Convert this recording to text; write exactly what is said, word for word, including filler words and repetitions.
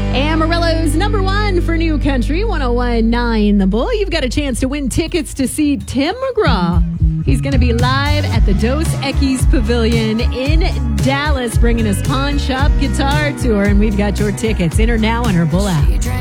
Amarillo's number one for New Country, one oh one point nine The Bull. You've got a chance to win tickets to see Tim McGraw. He's going to be live at the Dos Equis Pavilion in Dallas, bringing us Pawn Shop Guitar Tour, and we've got your tickets. Enter now on our Bull app.